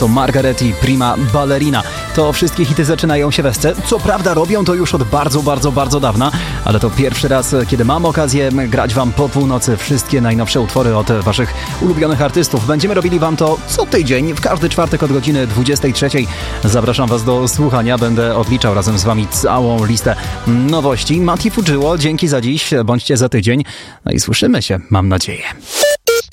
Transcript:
to Margaret i Prima Ballerina. To wszystkie hity zaczynają się we scenie. Co prawda robią to już od bardzo dawna, ale to pierwszy raz, kiedy mam okazję grać wam po północy wszystkie najnowsze utwory od waszych ulubionych artystów. Będziemy robili wam to co tydzień, w każdy czwartek od godziny 23. Zapraszam was do słuchania. Będę odliczał razem z wami całą listę nowości. Mati Fudżyło, dzięki za dziś. Bądźcie za tydzień. No i słyszymy się, mam nadzieję.